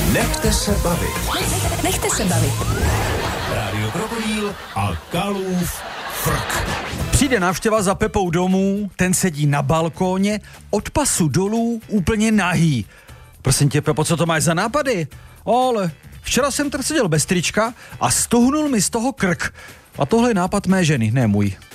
Nechte se bavit. Nechte se bavit. Rádio Krokodýl a Kalův frk. Přijde návštěva za Pepou domů, ten sedí na balkóně, od pasu dolů úplně nahý. Prosím tě, Pepo, co to máš za nápady? Ale včera jsem seděl bez trička a stuhnul mi z toho krk. A tohle je nápad mé ženy, ne můj.